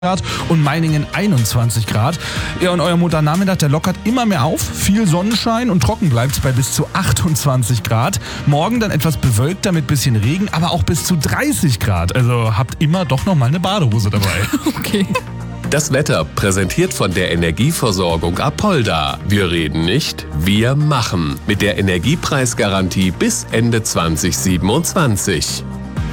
Grad und Meiningen 21 Grad. Ja, und euer Montagnachmittag, der lockert immer mehr auf. Viel Sonnenschein und trocken bleibt es bei bis zu 28 Grad. Morgen dann etwas bewölkter mit bisschen Regen, aber auch bis zu 30 Grad. Also habt immer doch noch mal eine Badehose dabei. Okay. Das Wetter präsentiert von der Energieversorgung Apolda. Wir reden nicht, wir machen. Mit der Energiepreisgarantie bis Ende 2027.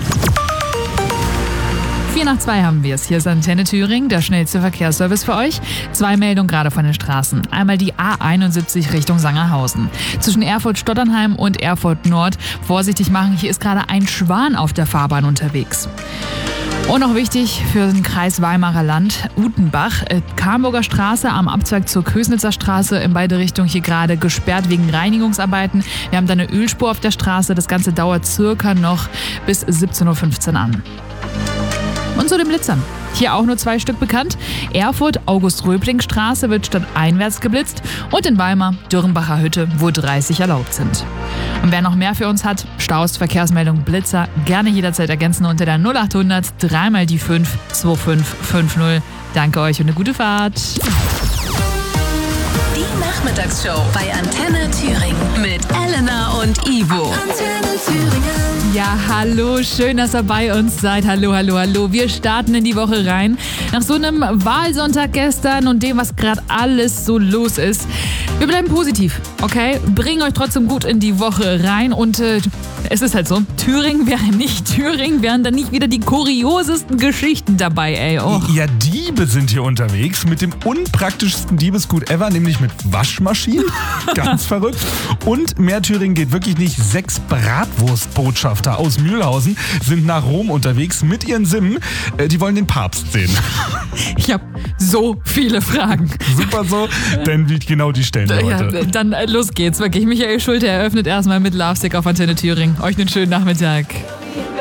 4:02 haben wir es. Hier ist Antenne Thüringen, der schnellste Verkehrsservice für euch. 2 Meldungen gerade von den Straßen. Einmal die A71 Richtung Sangerhausen. Zwischen Erfurt-Stotternheim und Erfurt-Nord vorsichtig machen. Hier ist gerade ein Schwan auf der Fahrbahn unterwegs. Und noch wichtig für den Kreis Weimarer Land, Utenbach, Kamburger Straße am Abzweig zur Kösnitzer Straße in beide Richtungen hier gerade gesperrt wegen Reinigungsarbeiten. Wir haben da eine Ölspur auf der Straße. Das Ganze dauert circa noch bis 17:15 Uhr an. Und zu den Blitzern. Hier auch nur 2 Stück bekannt. Erfurt, August-Röbling-Straße wird stadteinwärts geblitzt und in Weimar, Dürrenbacher Hütte, wo 30 erlaubt sind. Und wer noch mehr für uns hat, Staus, Verkehrsmeldung, Blitzer, gerne jederzeit ergänzen unter der 0800 3 mal die 5 2550. Danke euch und eine gute Fahrt. Die Nachmittagsshow bei Antenne Thüringen mit Elena und Ivo. Antenne Thüringen. Ja, hallo, schön, dass ihr bei uns seid. Hallo, hallo, hallo. Wir starten in die Woche rein. Nach so einem Wahlsonntag gestern und dem, was gerade alles so los ist. Wir bleiben positiv, okay? Bringen euch trotzdem gut in die Woche rein und es ist halt so, Thüringen wäre nicht Thüringen, wären dann nicht wieder die kuriosesten Geschichten dabei, ey. Oh. Ja, Diebe sind hier unterwegs mit dem unpraktischsten Diebesgut ever, nämlich mit Waschmaschinen. Ganz verrückt. Und mehr Thüringen geht wirklich nicht. 6 Bratwurstbotschafter aus Mühlhausen sind nach Rom unterwegs mit ihren Simmen. Die wollen den Papst sehen. Ich habe so viele Fragen. Super so, denn wie genau die stellen wir heute. Ja, dann los geht's, wirklich. Michael Schulte eröffnet erstmal mit Lovesick auf Antenne Thüringen. Euch einen schönen Nachmittag.